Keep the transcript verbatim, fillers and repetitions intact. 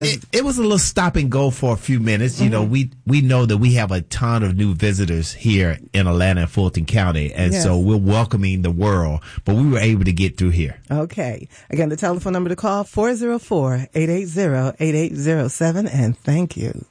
It, it was a little stop and go for a few minutes. You mm-hmm. know, we, we know that we have a ton of new visitors here in Atlanta and Fulton County. And yes. so we're welcoming the world, but we were able to get through here. Okay. Again, the telephone number to call, four oh four, eight eight zero, eight eight zero seven. And thank you.